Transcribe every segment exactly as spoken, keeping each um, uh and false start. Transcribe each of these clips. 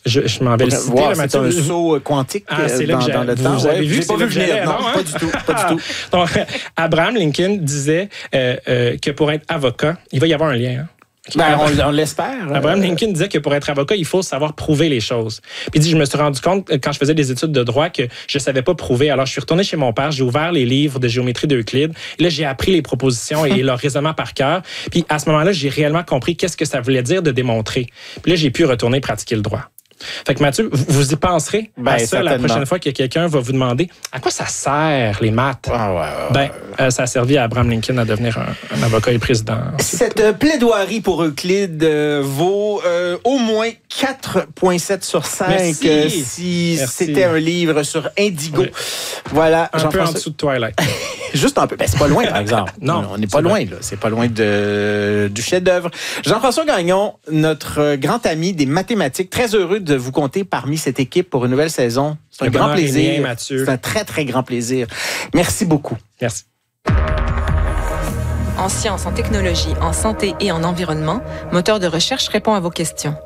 Je, je m'en vais le citer. Wow, là, c'est Mathieu. un saut quantique Ah, c'est là dans, que dans le vous temps. avez Ouais, vu, j'ai c'est pas là vu que venir. j'allais, Non, non, hein? pas du tout, pas du tout. Donc, Abraham Lincoln disait euh, euh, que pour être avocat, il va y avoir un lien. Hein? Ben, on, on l'espère. Abraham Lincoln disait que pour être avocat, il faut savoir prouver les choses. Puis il dit, je me suis rendu compte quand je faisais des études de droit que je savais pas prouver. Alors je suis retourné chez mon père, j'ai ouvert les livres de géométrie d'Euclide. Et là, j'ai appris les propositions et leur raisonnement par cœur. Puis à ce moment-là, j'ai réellement compris qu'est-ce que ça voulait dire de démontrer. Puis là, j'ai pu retourner pratiquer le droit. Fait que Mathieu, vous, vous y penserez ben, à ça certainement. La prochaine fois que quelqu'un va vous demander à quoi ça sert les maths. Ah ouais, ouais, ben, euh, ça a servi à Abraham Lincoln à devenir un, un avocat et président. Cette euh, plaidoirie pour Euclide euh, vaut euh, au moins quatre virgule sept sur cinq euh, si Merci. C'était un livre sur Indigo. Oui. Voilà, un peu en dessous de Twilight. Juste un peu. Ben, c'est pas loin, par exemple. Non, on n'est pas loin, là. C'est pas loin de, du chef-d'œuvre. Jean-François Gagnon, notre grand ami des mathématiques, très heureux de vous compter parmi cette équipe pour une nouvelle saison. C'est un grand plaisir. Bien, Mathieu. C'est un très, très grand plaisir. Merci beaucoup. Merci. En sciences, en technologie, en santé et en environnement, Moteur de recherche répond à vos questions.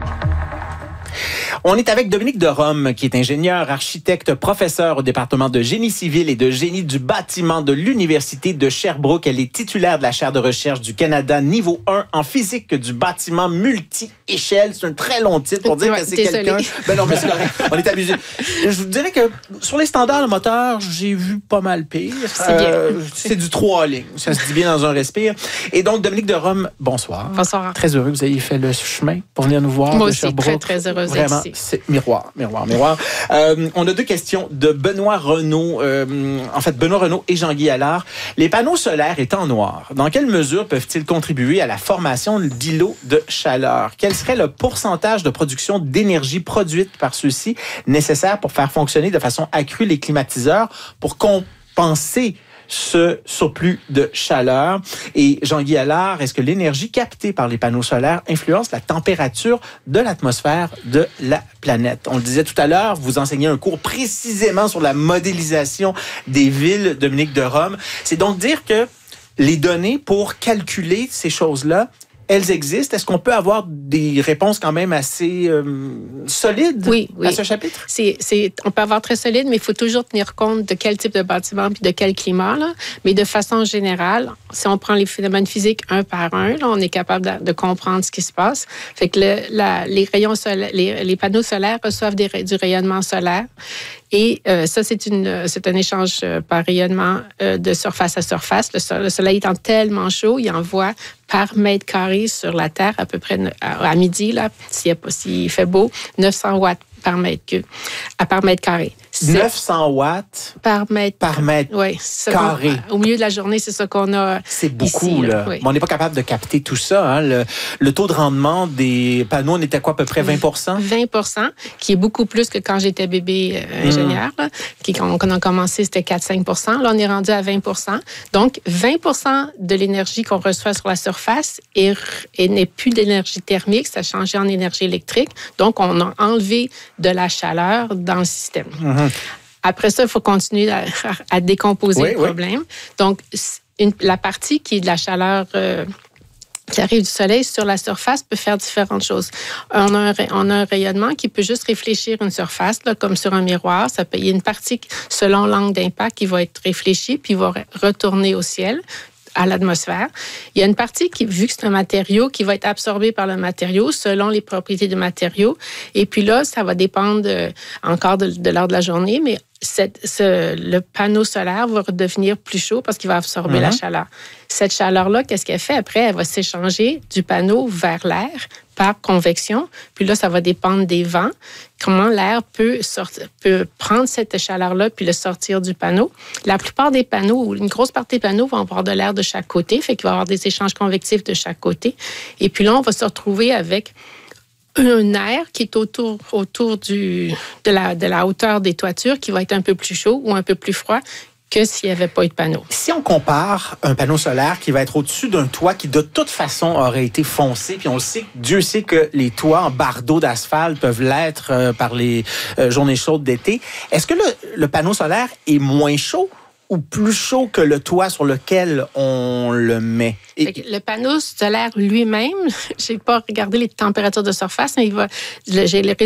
On est avec Dominique de Rome, qui est ingénieur, architecte, professeur au département de génie civil et de génie du bâtiment de l'Université de Sherbrooke. Elle est titulaire de la chaire de recherche du Canada niveau un en physique du bâtiment multi-échelle. C'est un très long titre pour dire ouais, que c'est quelqu'un... Ben non, mais c'est correct. On est abusé. Je vous dirais que sur les standards de moteur, j'ai vu pas mal pire. C'est euh, bien. C'est du trois lignes. Ça se dit bien dans un respire. Et donc, Dominique de Rome, bonsoir. Bonsoir. Très heureux que vous ayez fait le chemin pour venir nous voir. Moi de aussi, Sherbrooke. très, très heureuse Vraiment. C'est miroir, miroir, miroir. Euh, on a deux questions de Benoît Renaud. Euh, en fait, Benoît Renaud et Jean-Guy Allard. Les panneaux solaires étant noirs, dans quelle mesure peuvent-ils contribuer à la formation d'îlots de chaleur? Quel serait le pourcentage de production d'énergie produite par ceux-ci nécessaire pour faire fonctionner de façon accrue les climatiseurs pour compenser ce surplus de chaleur? Et Jean-Guy Allard, est-ce que l'énergie captée par les panneaux solaires influence la température de l'atmosphère de la planète? On le disait tout à l'heure, vous enseignez un cours précisément sur la modélisation des villes, Dominique de Rome. C'est donc dire que les données pour calculer ces choses-là, elles existent. Est-ce qu'on peut avoir des réponses quand même assez euh, solides oui, oui. à ce chapitre? C'est, c'est, on peut avoir très solide, mais il faut toujours tenir compte de quel type de bâtiment puis de quel climat. Là. Mais de façon générale, si on prend les phénomènes physiques un par un, là, on est capable de, de comprendre ce qui se passe. Fait que le, la, les rayons solaires, les, les panneaux solaires reçoivent des, du rayonnement solaire. Et euh, ça, c'est, une, c'est un échange euh, par rayonnement euh, de surface à surface. Le, so- le soleil étant tellement chaud, il envoie par mètre carré sur la Terre, à peu près à, à midi, là, s'il, y a, s'il fait beau, neuf cents watts par mètre cube, à par mètre carré. C'est neuf cents watts par mètre, par mètre oui, carré. Au milieu de la journée, c'est ça qu'on a. C'est beaucoup, ici, là. là. Oui. Mais on n'est pas capable de capter tout ça. Hein. Le, le taux de rendement des panneaux, on était quoi, à peu près vingt pour cent? vingt pour cent, qui est beaucoup plus que quand j'étais bébé euh, ingénieur. Mmh. Là, qui, quand on a commencé, c'était quatre à cinq pour cent. Là, on est rendu à vingt pour cent. Donc, vingt pour cent de l'énergie qu'on reçoit sur la surface est, est, n'est plus d'énergie thermique, ça a changé en énergie électrique. Donc, on a enlevé de la chaleur dans le système. Mmh. Après ça, il faut continuer à, à décomposer oui, le problème. Oui. Donc, une, la partie qui est de la chaleur euh, qui arrive du soleil sur la surface peut faire différentes choses. On a un, on a un rayonnement qui peut juste réfléchir une surface, là, comme sur un miroir. Ça peut, il y a une partie, selon l'angle d'impact, qui va être réfléchie puis va retourner au ciel, à l'atmosphère. Il y a une partie qui, vu que c'est un matériau, qui va être absorbé par le matériau selon les propriétés du matériau. Et puis là, ça va dépendre de, encore de, de l'heure de la journée, mais cette, ce, le panneau solaire va redevenir plus chaud parce qu'il va absorber mm-hmm. la chaleur. Cette chaleur-là, qu'est-ce qu'elle fait? Après, elle va s'échanger du panneau vers l'air par convection. Puis là, ça va dépendre des vents. Comment l'air peut, sortir, peut prendre cette chaleur-là puis le sortir du panneau. La plupart des panneaux, une grosse partie des panneaux vont avoir de l'air de chaque côté, fait qu'il va y avoir des échanges convectifs de chaque côté. Et puis là, on va se retrouver avec un air qui est autour, autour du, de, la, de la hauteur des toitures qui va être un peu plus chaud ou un peu plus froid que s'il n'y avait pas eu de panneau. Si on compare un panneau solaire qui va être au-dessus d'un toit qui, de toute façon, aurait été foncé, puis on le sait, Dieu sait que les toits en bardeaux d'asphalte peuvent l'être euh, par les euh, journées chaudes d'été, est-ce que le, le panneau solaire est moins chaud ou plus chaud que le toit sur lequel on le met? Et... Le panneau solaire lui-même, je n'ai pas regardé les températures de surface, mais il va, j'ai les